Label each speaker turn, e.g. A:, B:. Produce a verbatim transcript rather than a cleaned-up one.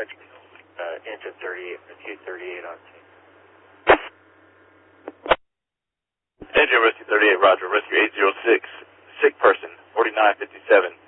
A: Uh, engine thirty-eight, rescue thirty-eight on scene.
B: Engine rescue thirty-eight, roger. Rescue eight zero six, sick person, forty-nine fifty-seven.